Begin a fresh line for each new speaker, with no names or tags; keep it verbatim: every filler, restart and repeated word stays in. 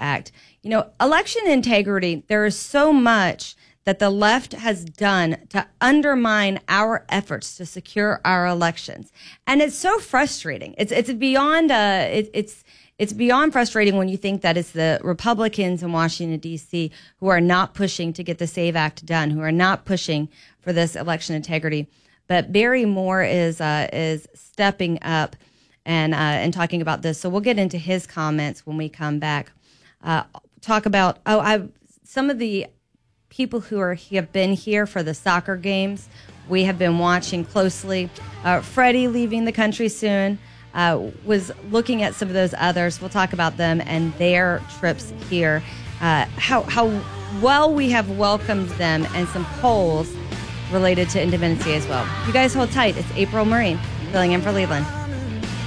Act. You know, election integrity, there is so much that the left has done to undermine our efforts to secure our elections. And it's so frustrating. It's it's beyond uh it, it's it's beyond frustrating when you think that it's the Republicans in Washington, D C who are not pushing to get the SAVE Act done, who are not pushing for this election integrity. But Barry Moore is uh, is stepping up and uh, and talking about this. So we'll get into his comments when we come back. Uh, talk about oh I some of the people who are have been here for the soccer games. We have been watching closely. Uh, Freddie leaving the country soon. Uh, was looking at some of those others. We'll talk about them and their trips here. Uh, how how well we have welcomed them, and some polls related to Independence Day as well. You guys hold tight. It's April Marine filling in for Leland.